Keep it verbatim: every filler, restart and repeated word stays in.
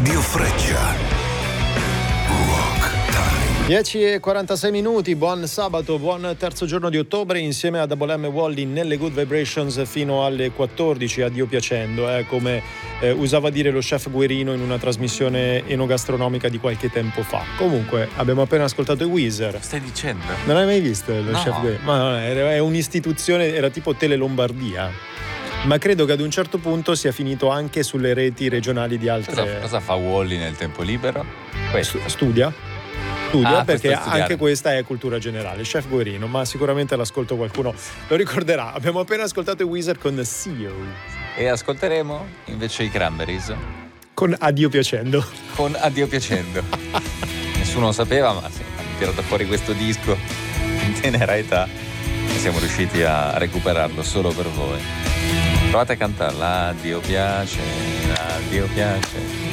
Radio Freccia. Rock Time. dieci e quarantasei minuti, buon sabato, buon terzo giorno di ottobre insieme a Double M e Wally nelle Good Vibrations fino alle quattordici, addio piacendo, eh, come eh, usava dire lo chef Guerino in una trasmissione enogastronomica di qualche tempo fa. Comunque abbiamo appena ascoltato i Weezer. Stai dicendo? Non hai mai visto lo No. chef Guerino? Ma no, è un'istituzione, era tipo Tele Lombardia. Ma credo che ad un certo punto sia finito anche sulle reti regionali di altre. Cosa, cosa fa Wally nel tempo libero? Questo. Studia. Studia Ah, perché questo è studiare. anche questa è cultura generale. Chef Guerino, ma sicuramente l'ascolto qualcuno lo ricorderà. Abbiamo appena ascoltato i Weezer con C E O. E ascolteremo invece i Cranberries Con Addio piacendo. con Addio piacendo. Nessuno lo sapeva, ma sì, hanno tirato fuori questo disco in tenera età e siamo riusciti a recuperarlo solo per voi. Provate a cantarla. Addio piace, addio piace.